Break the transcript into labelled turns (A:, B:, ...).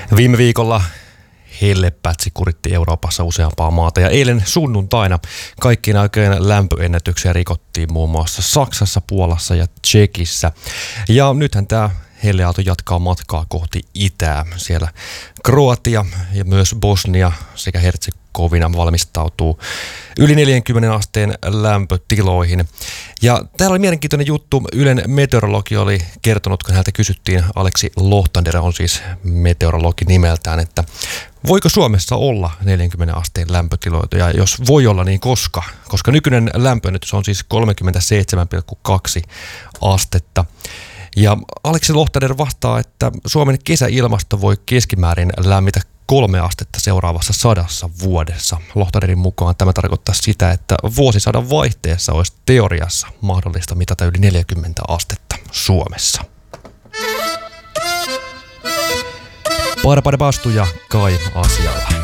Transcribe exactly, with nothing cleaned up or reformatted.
A: Viime viikolla hellepätsi kuritti Euroopassa useampaa maata ja eilen sunnuntaina kaikkien aikojen lämpöennätyksiä rikottiin muun muassa Saksassa, Puolassa ja Tšekissä. Ja nythän tämä helleaalto jatkaa matkaa kohti itää. Siellä Kroatia ja myös Bosnia sekä Hertsegovina valmistautuu yli neljänkymmenen asteen lämpötiloihin. Ja täällä oli mielenkiintoinen juttu. Ylen meteorologi oli kertonut, kun häneltä kysyttiin, Aleksi Lohtander on siis meteorologi nimeltään, että voiko Suomessa olla neljänkymmenen asteen lämpötiloita ja jos voi olla, niin koska? Koska nykyinen lämpöennätys on siis kolmekymmentäseitsemän pilkku kaksi astetta. Ja Aleksi Lohtander vastaa, että Suomen kesäilmasto voi keskimäärin lämmitä kolme astetta seuraavassa sadassa vuodessa. Lohtanderin mukaan tämä tarkoittaa sitä, että vuosisadan vaihteessa olisi teoriassa mahdollista mitata yli neljäkymmentä astetta Suomessa. Pada pada bastu ja Kai asialla.